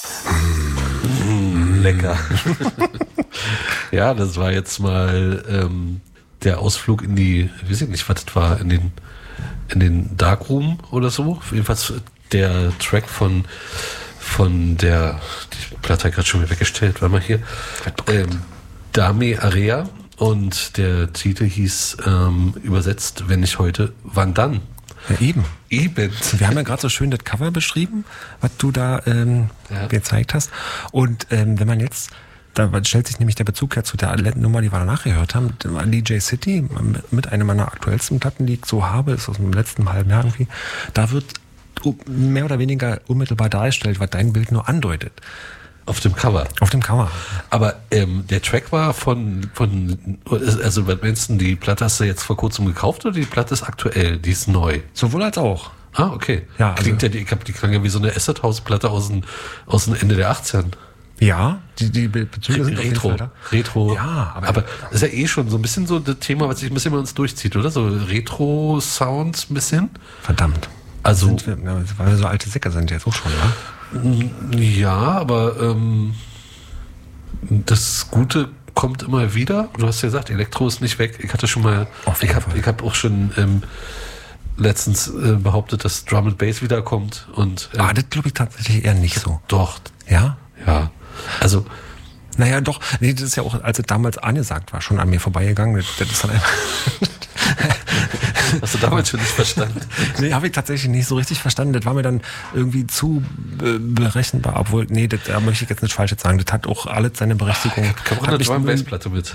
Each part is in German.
Lecker. Ja, das war jetzt mal der Ausflug in die, weiß ich nicht, was das war, in den Darkroom oder so. Jedenfalls der Track von der, die Platte habe ich gerade schon wieder weggestellt, war mal hier, Dame Area, und der Titel hieß übersetzt, wenn nicht heute, wann dann? Ja, eben. Wir haben ja gerade so schön das Cover beschrieben, was du da gezeigt hast. Und wenn man jetzt, da stellt sich nämlich der Bezug ja zu der Nummer, die wir danach gehört haben, DJ City, mit einer meiner aktuellsten Platten, die ich so habe, ist aus dem letzten halben Jahr irgendwie, da wird mehr oder weniger unmittelbar dargestellt, was dein Bild nur andeutet. Auf dem Cover. Aber der Track war also was meinst du, die Platte hast du jetzt vor kurzem gekauft oder die Platte ist aktuell, die ist neu? Sowohl als auch. Ah, okay. Ja, klingt die klang ja wie so eine Acid House Platte aus dem Ende der 80ern. Ja, die Bezüge sind Retro. Ja, aber das ist ja eh schon so ein bisschen so das Thema, was sich ein bisschen bei uns durchzieht, oder? So Retro-Sounds ein bisschen. Verdammt. Also, weil wir so alte Säcke sind jetzt auch schon, ja? Ja, aber das Gute kommt immer wieder. Du hast ja gesagt, Elektro ist nicht weg. Ich hatte schon mal, ich habe auch schon letztens behauptet, dass Drum and Bass wiederkommt. Und das glaube ich tatsächlich eher nicht so. Doch. Ja? Ja. Also naja, doch. Nee, das ist ja auch, als es damals angesagt war, schon an mir vorbeigegangen. Das ist dann einfach hast du damals schon nicht verstanden? Nee, habe ich tatsächlich nicht so richtig verstanden. Das war mir dann irgendwie zu berechenbar. Obwohl, nee, da möchte ich jetzt nicht falsch sagen. Das hat auch alles seine Berechtigung. Ich habe auch eine Drum-Bass-Platte mit.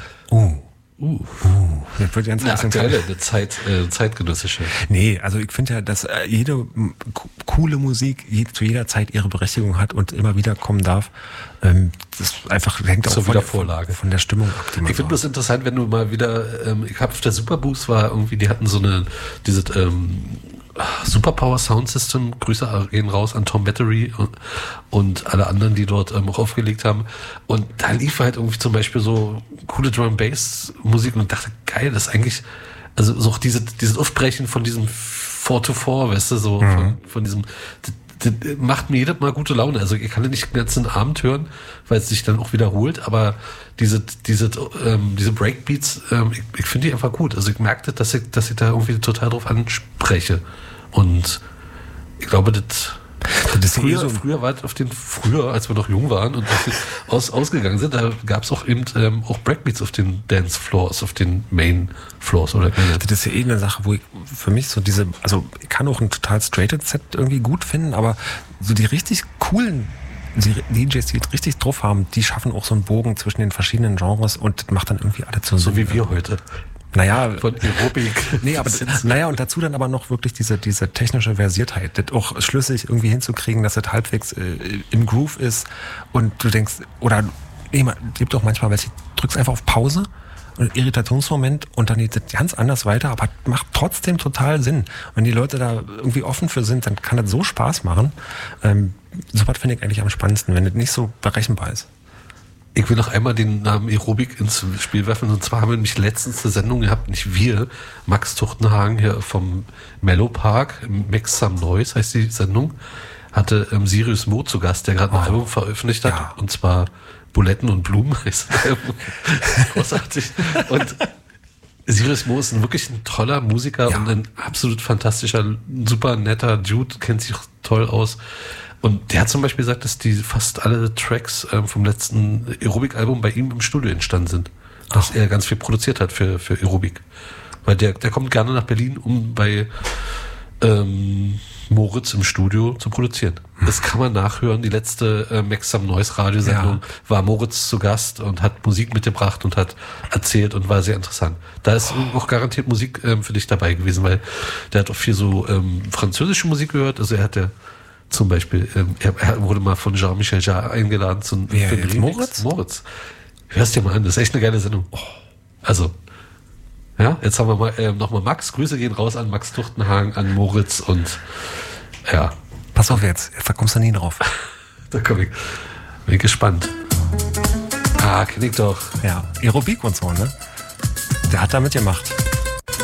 Das wird ganz aktuelle, eine zeitgenössische. Nee, also ich finde ja, dass jede coole Musik zu jeder Zeit ihre Berechtigung hat und immer wieder kommen darf. Das einfach hängt auch von der Stimmung ab. Ich finde das interessant, wenn du mal wieder, ich habe auf der Superboost war irgendwie, die hatten so diese Superpower Sound System, Grüße gehen raus an Tom Battery und alle anderen, die dort auch aufgelegt haben. Und da lief halt irgendwie zum Beispiel so coole Drum-Bass-Musik und ich dachte, geil, das ist eigentlich, also so auch dieses Aufbrechen von diesem 4-to-4, weißt du, so von diesem, das macht mir jedes Mal gute Laune. Also ich kann nicht den ganzen Abend hören, weil es sich dann auch wiederholt, aber diese Breakbeats, ich finde die einfach gut. Also ich merkte, dass ich da irgendwie total drauf anspreche. Und ich glaube, das früher war früher, als wir noch jung waren und ausgegangen sind, da gab es auch eben auch Breakbeats auf den Dance Floors, auf den Main Floors oder das ist ja eine Sache, wo ich für mich so also ich kann auch ein total straighted Set irgendwie gut finden, aber so die richtig coolen DJs, die richtig drauf haben, die schaffen auch so einen Bogen zwischen den verschiedenen Genres und das macht dann irgendwie alle zusammen. So wie wir heute. Naja, von Aerobik. Nee, aber und dazu dann aber noch wirklich diese technische Versiertheit, das auch schlüssig irgendwie hinzukriegen, dass das halbwegs im Groove ist und du denkst, oder gibt auch manchmal, drückst einfach auf Pause, Irritationsmoment und dann geht es ganz anders weiter, aber macht trotzdem total Sinn. Wenn die Leute da irgendwie offen für sind, dann kann das so Spaß machen. So was finde ich eigentlich am spannendsten, wenn das nicht so berechenbar ist. Ich will noch einmal den Namen Aerobik ins Spiel werfen. Und zwar haben wir nämlich letztens eine Sendung gehabt, nicht wir, Max Tuchtenhagen hier vom Mellow Park, Make Some Noise heißt die Sendung, hatte Sirius Mo zu Gast, der gerade ein Album veröffentlicht hat. Ja. Und zwar Buletten und Blumen heißt das Album. Großartig. Und Sirius Mo ist wirklich ein toller Musiker und ein absolut fantastischer, super netter Dude, kennt sich toll aus. Und der hat zum Beispiel gesagt, dass die fast alle Tracks vom letzten Aerobik-Album bei ihm im Studio entstanden sind. Dass er ganz viel produziert hat für Aerobik. Weil der kommt gerne nach Berlin, um bei Moritz im Studio zu produzieren. Das kann man nachhören. Die letzte Make Some Noise Radiosendung war Moritz zu Gast und hat Musik mitgebracht und hat erzählt und war sehr interessant. Da ist auch garantiert Musik für dich dabei gewesen, weil der hat auch viel so französische Musik gehört. Also er hat zum Beispiel, er wurde mal von Jean-Michel Jarre eingeladen zu Moritz. Hörst dir mal an, das ist echt eine geile Sendung. Also, ja, jetzt haben wir mal nochmal Max. Grüße gehen raus an Max Tuchtenhagen, an Moritz und ja. Pass auf jetzt da kommst du nie drauf. Da komm ich. Bin gespannt. Kenn ich doch. Ja, Aerobik und so, ne? Der hat da mitgemacht.